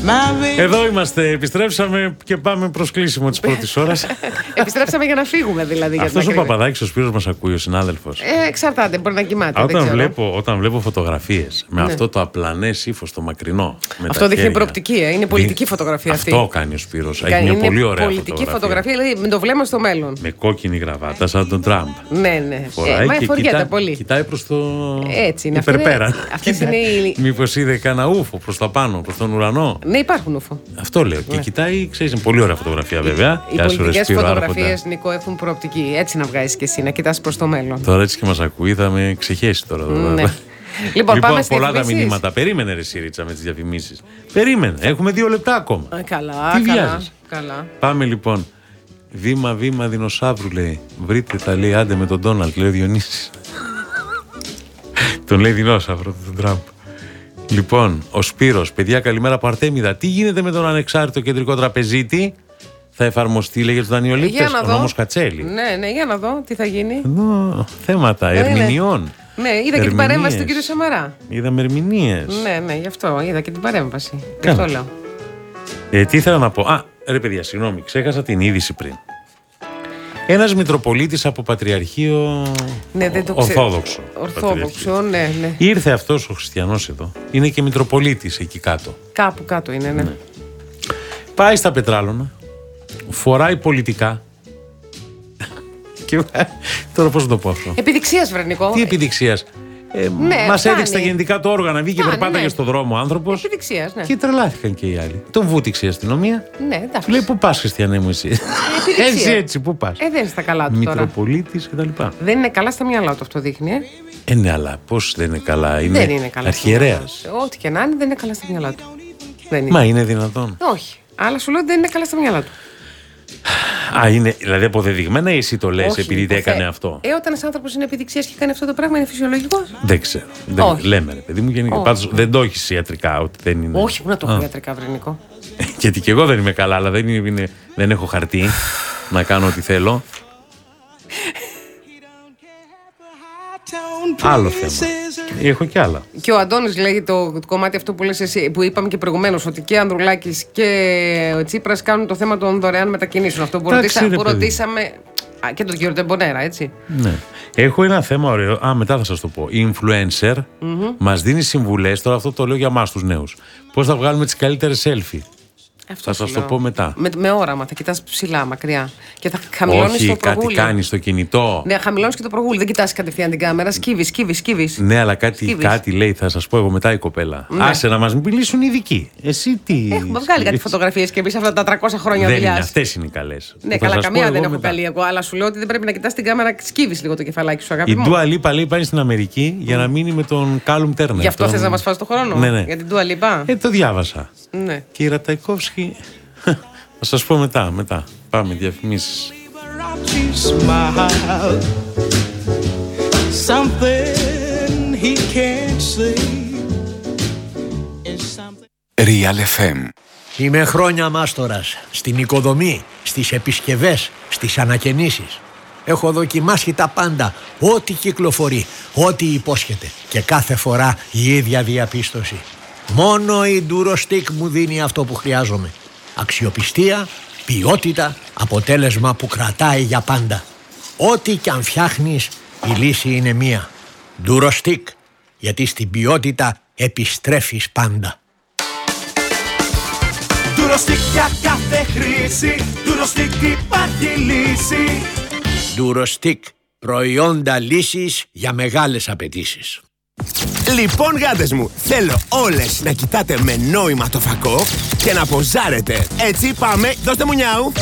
Εδώ είμαστε, επιστρέψαμε και πάμε προς κλείσιμο της πρώτης ώρας. Επιστρέψαμε για να φύγουμε δηλαδή. Αυτός ο Παπαδάκης, ο Σπύρος μας ακούει, ο συνάδελφος. Εξαρτάται, μπορεί να κοιμάται. Όταν βλέπω φωτογραφίες με αυτό το απλανές ύφος, το μακρινό. Αυτό δείχνει προοπτική, είναι πολιτική φωτογραφία αυτή. Αυτό κάνει ο Σπύρος. Έχει μια πολύ ωραία πολιτική φωτογραφία, δηλαδή με το βλέμμα στο μέλλον. Με κόκκινη γραβάτα, σαν τον Τραμπ. Ναι. Φοράει πολύ. Κοιτάει προς το υπερπέρα. Μήπως είδε κανένα ούφο προς τα πάνω, προς τον ουρανό. Ναι, υπάρχουν ούφο. Αυτό λέω. Και κοιτάει, ξέρεις, είναι πολύ ωραία φωτογραφία βέβαια. Οι πολιτικές φωτογραφίες, Νικό, έχουν προοπτική. Έτσι να βγάζεις και εσύ, να κοιτάς προς το μέλλον. Τώρα έτσι και μας ακούει, θα με ξεχέσει τώρα. Ναι. Λοιπόν, πάμε στις πολλά τα διαφημίσεις. μηνύματα. Περίμενε, ρε Σιρίτσα, με τις διαφημίσεις. Περίμενε. Έχουμε 2 λεπτά ακόμα. Καλά. Πάμε λοιπόν. Βήμα δεινοσαύρου, λέει. Βρείτε τα, λέει, άντε με τον Ντόναλτ, λέει ο Διονύσης. Τον λέει δεινόσαυρο, τον Τραμπ. Λοιπόν, ο Σπύρος, παιδιά, καλημέρα από Αρτέμιδα. Τι γίνεται με τον ανεξάρτητο κεντρικό τραπεζίτη? Θα εφαρμοστεί, λέγε, τους δανειολήπτες, ο νόμος Κατσέλη. Ναι, για να δω τι θα γίνει. Εδώ, θέματα ερμηνειών. Ναι, είδα και την παρέμβαση του κ. Σαμαρά. Είδαμε ερμηνείες. Ναι, γι' αυτό είδα και την παρέμβαση. Γι' αυτό λέω. Τι ήθελα να πω. Ρε παιδιά, συγγνώμη, ξέχασα την είδηση πριν. Ένας Μητροπολίτης από Πατριαρχείο Ορθόδοξο. Ναι. Ήρθε αυτός ο χριστιανός εδώ. Είναι και Μητροπολίτης εκεί κάτω. Κάπου κάτω είναι, ναι. Πάει στα πετράλωνα, φοράει πολιτικά. Και τώρα πώς να το πω αυτό? Επιδειξίας, Βρενικό. Τι επιδειξίας? Μας έδειξε τα γεννητικά του όργανα, βγήκε και περπάταγε στον δρόμο ο άνθρωπος. Επιδειξίας, ναι. Και τρελάθηκαν και οι άλλοι. Τον βούτυξε η αστυνομία. Ναι, εντάξει. Λέει, πού πας, χριστιανέ μου, εσύ? Έτσι, πού πας? Δεν είναι στα καλά του τώρα. Μητροπολίτης κτλ. Δεν είναι καλά στα μυαλά του, αυτό δείχνει. Ναι, αλλά πώς δεν είναι καλά? Δεν είναι καλά. Αρχιερέας. Ό,τι και να είναι, δεν είναι καλά στα μυαλά του. Μα είναι δυνατόν? Όχι. Αλλά σου λέω ότι δεν είναι καλά στα μυαλά του. Είναι δηλαδή αποδεδειγμένα ή εσύ το λες επειδή δεν έκανε αυτό? Όταν ένας άνθρωπος είναι επιδειξίας και κάνει αυτό το πράγμα, είναι φυσιολογικό? Δεν ξέρω. Λέμε, ρε παιδί μου, γενικά. Πάντως δεν το έχεις ιατρικά, ότι δεν είναι. Όχι, πού να το έχω ιατρικά, Βρενικό. Γιατί και εγώ δεν είμαι καλά, αλλά δεν έχω χαρτί να κάνω ό,τι θέλω. Άλλο θέμα. Έχω κι άλλα. Και ο Αντώνης λέει το κομμάτι αυτό που λες εσύ, που είπαμε και προηγουμένως, ότι και Ανδρουλάκης και ο Τσίπρας κάνουν το θέμα των δωρεάν μετακινήσεων. Αυτό που ρωτήσαμε και τον κύριο Τεμπονέρα, έτσι. Ναι. Έχω ένα θέμα ωραίο. Μετά θα σας το πω. Η influencer μας δίνει συμβουλές. Τώρα αυτό το λέω για εμάς τους νέους. Πώς θα βγάλουμε τις καλύτερες selfie. Θα σας το πω μετά. Με όραμα, θα κοιτάς ψηλά, μακριά. Και θα χαμηλώνεις το προγούλι. Κάτι κάνεις στο κινητό. Ναι, χαμηλώνεις και το προγούλι. Δεν κοιτάς κατευθείαν την κάμερα. Σκύβεις. Ναι, αλλά κάτι λέει, θα σας πω εγώ μετά η κοπέλα. Ναι. Άσε να μας μιλήσουν οι ειδικοί. Εσύ τι. Έχουμε βγάλει κάτι φωτογραφίες και εμείς αυτά τα 300 χρόνια δουλειάς. Αυτές είναι οι καλές. Ναι, καλά, καμία δεν έχω καλή εγώ. Αλλά σου λέω ότι δεν πρέπει να κοιτάς την κάμερα, σκύβεις λίγο το κεφαλάκι σου, αγάπη μου. Η Ντούα Λίπα λέει πάει στην Αμερική για να μείνει με τον Κάλουμ Τέρνερ. Γι' αυτό θες να μας φας το χρόνο? Ναι. Για την Ντούα Λίπα. Το διάβασα. Ναι. Και η Ραταϊκόφσκι. Θα σας πω μετά. Πάμε, διαφημίσεις. Real FM. Είμαι χρόνια μάστορας στην οικοδομή, στις επισκευές, στις ανακαινήσεις. Έχω δοκιμάσει τα πάντα, ό,τι κυκλοφορεί, ό,τι υπόσχεται. Και κάθε φορά η ίδια διαπίστωση. Μόνο η Durostix μου δίνει αυτό που χρειάζομαι. Αξιοπιστία, ποιότητα, αποτέλεσμα που κρατάει για πάντα. Ό,τι κι αν φτιάχνεις, η λύση είναι μία. Durostix, γιατί στην ποιότητα επιστρέφεις πάντα. Durostix για κάθε χρήση, Durostix υπάρχει λύση. Durostix, προϊόντα λύσης για μεγάλες απαιτήσεις. Λοιπόν, γάτες μου, θέλω όλες να κοιτάτε με νόημα το φακό και να ποζάρετε. Έτσι, πάμε, δώστε μου νιάου.